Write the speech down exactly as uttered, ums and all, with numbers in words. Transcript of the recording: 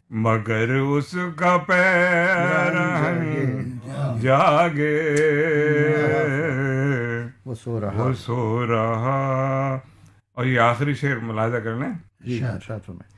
मगर उसका पैर जागे, वो सो रहा वो सो रहा। और ये आखिरी शेर मुलाजा करना है। जी,